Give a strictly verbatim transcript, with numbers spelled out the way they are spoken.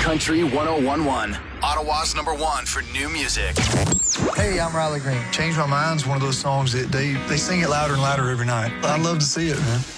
Country one oh one point one. Ottawa's number one for new music. Hey, I'm Riley Green. Change My Mind's one of those songs that they, they sing it louder and louder every night. I love to see it, man.